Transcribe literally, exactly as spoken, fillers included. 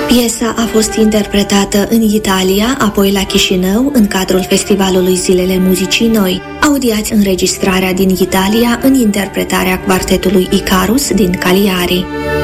Piesa a fost interpretată în Italia, apoi la Chișinău, în cadrul festivalului Zilele Muzicii Noi. Audiați înregistrarea din Italia în interpretarea quartetului Icarus din Cagliari.